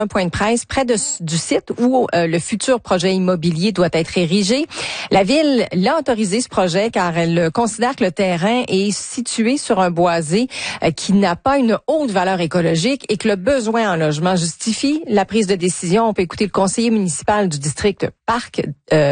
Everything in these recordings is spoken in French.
un point de presse près du site où le futur projet immobilier doit être érigé. La ville l'a autorisé, ce projet, car elle considère que le terrain est situé sur un boisé qui n'a pas une haute valeur écologique et que le besoin en logement justifie la prise de décision. On peut écouter le conseiller municipal du district Parc,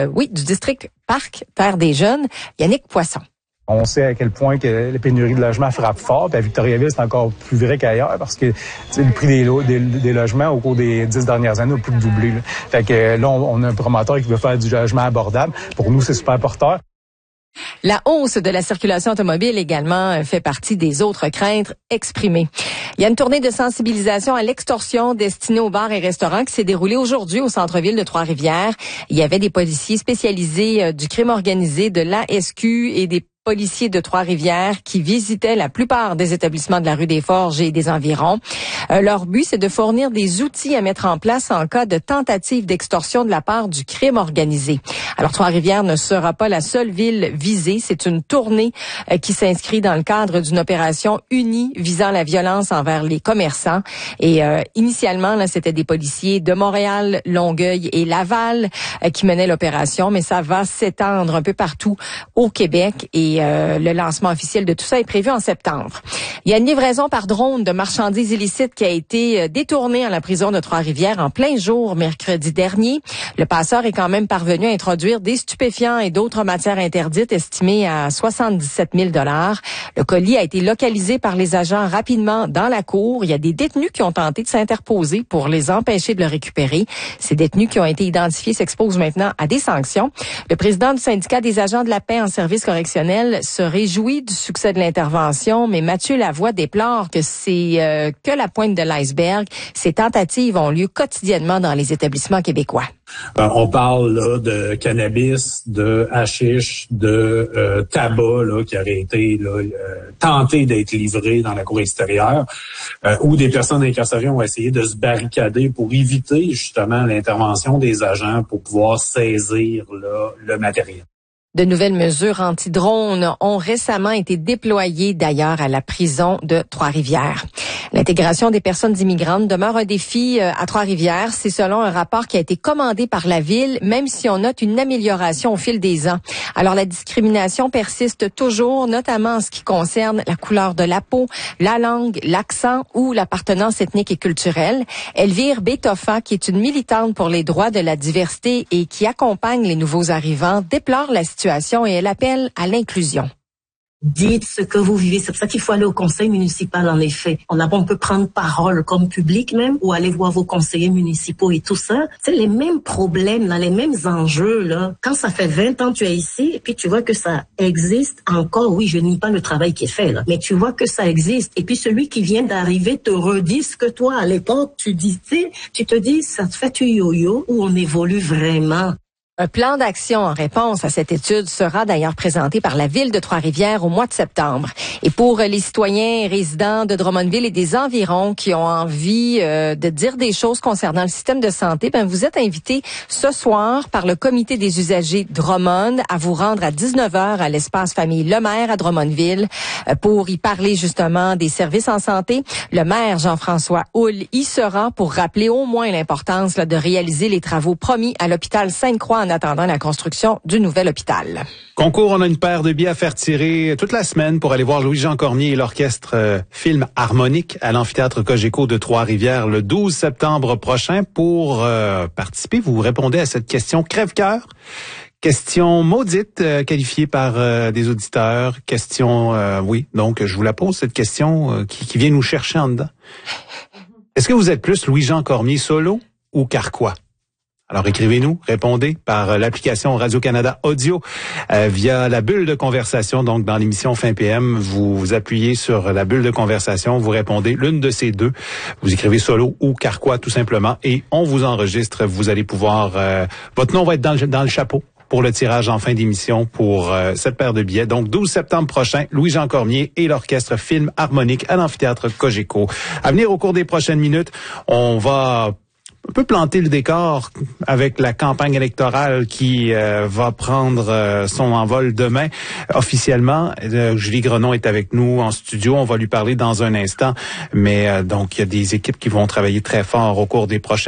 Terre des Jeunes, Yannick Poisson. On sait à quel point que la pénurie de logements frappe fort. Puis à Victoriaville, c'est encore plus vrai qu'ailleurs parce que le prix des logements au cours des 10 dernières années a plus que doublé. Là. Fait que là, on a un promoteur qui veut faire du logement abordable. Pour nous, c'est super porteur. La hausse de la circulation automobile également fait partie des autres craintes exprimées. Il y a une tournée de sensibilisation à l'extorsion destinée aux bars et restaurants qui s'est déroulée aujourd'hui au centre-ville de Trois-Rivières. Il y avait des policiers spécialisés du crime organisé, de l'ASQ et des policiers de Trois-Rivières qui visitaient la plupart des établissements de la rue des Forges et des environs. Leur but, c'est de fournir des outils à mettre en place en cas de tentative d'extorsion de la part du crime organisé. Alors, Trois-Rivières ne sera pas la seule ville visée. C'est une tournée qui s'inscrit dans le cadre d'une opération unie visant la violence envers les commerçants. Et initialement, là, c'était des policiers de Montréal, Longueuil et Laval qui menaient l'opération, mais ça va s'étendre un peu partout au Québec et le lancement officiel de tout ça est prévu en septembre. Il y a une livraison par drone de marchandises illicites qui a été détournée à la prison de Trois-Rivières en plein jour mercredi dernier. Le passeur est quand même parvenu à introduire des stupéfiants et d'autres matières interdites estimées à 77 000 $. Le colis a été localisé par les agents rapidement dans la cour. Il y a des détenus qui ont tenté de s'interposer pour les empêcher de le récupérer. Ces détenus qui ont été identifiés s'exposent maintenant à des sanctions. Le président du syndicat des agents de la paix en service correctionnel se réjouit du succès de l'intervention, mais Mathieu Lavoie déplore que c'est que la pointe de l'iceberg. Ces tentatives ont lieu quotidiennement dans les établissements québécois. On parle là de cannabis, de hashish, de tabac là, qui aurait été tenté d'être livré dans la cour extérieure, où des personnes incarcérées ont essayé de se barricader pour éviter justement l'intervention des agents pour pouvoir saisir là, le matériel. De nouvelles mesures anti-drones ont récemment été déployées d'ailleurs à la prison de Trois-Rivières. L'intégration des personnes immigrantes demeure un défi à Trois-Rivières. C'est selon un rapport qui a été commandé par la ville, même si on note une amélioration au fil des ans. Alors la discrimination persiste toujours, notamment en ce qui concerne la couleur de la peau, la langue, l'accent ou l'appartenance ethnique et culturelle. Elvire Bétoffa, qui est une militante pour les droits de la diversité et qui accompagne les nouveaux arrivants, déplore la situation et elle appelle à l'inclusion. Dites ce que vous vivez. C'est pour ça qu'il faut aller au conseil municipal, en effet. On peut prendre parole comme public même, ou aller voir vos conseillers municipaux et tout ça. C'est les mêmes problèmes, là, les mêmes enjeux, là. Quand ça fait 20 ans que tu es ici, et puis tu vois que ça existe encore, oui, je nie pas le travail qui est fait, là. Mais tu vois que ça existe. Et puis celui qui vient d'arriver te redit ce que toi, à l'époque, tu disais. Tu te dis, ça te fait du yo-yo, ou on évolue vraiment. Un plan d'action en réponse à cette étude sera d'ailleurs présenté par la Ville de Trois-Rivières au mois de septembre. Et pour les citoyens et résidents de Drummondville et des environs qui ont envie de dire des choses concernant le système de santé, vous êtes invités ce soir par le comité des usagers Drummond à vous rendre à 19h à l'espace famille Lemaire à Drummondville pour y parler justement des services en santé. Le maire Jean-François Houle y sera pour rappeler au moins l'importance de réaliser les travaux promis à l'hôpital Sainte-Croix en attendant la construction du nouvel hôpital. Concours, on a une paire de billets à faire tirer toute la semaine pour aller voir Louis-Jean Cormier et l'orchestre Film Harmonique à l'amphithéâtre Cogeco de Trois-Rivières le 12 septembre prochain. Pour participer, vous répondez à cette question crève-cœur. Question maudite, qualifiée par des auditeurs. Question, donc je vous la pose, cette question qui vient nous chercher en dedans. Est-ce que vous êtes plus Louis-Jean Cormier solo ou Carquois? Alors écrivez-nous, répondez par l'application Radio-Canada Audio via la bulle de conversation. Donc dans l'émission Fin PM, vous appuyez sur la bulle de conversation, vous répondez l'une de ces deux. Vous écrivez solo ou Carquois tout simplement et on vous enregistre. Vous allez pouvoir, votre nom va être dans le chapeau pour le tirage en fin d'émission pour cette paire de billets. Donc 12 septembre prochain, Louis-Jean Cormier et l'orchestre Film Harmonique à l'amphithéâtre Cogeco. À venir au cours des prochaines minutes, on va un peu planter le décor avec la campagne électorale qui va prendre son envol demain officiellement. Julie Grenon est avec nous en studio. On va lui parler dans un instant. Mais donc, il y a des équipes qui vont travailler très fort au cours des prochains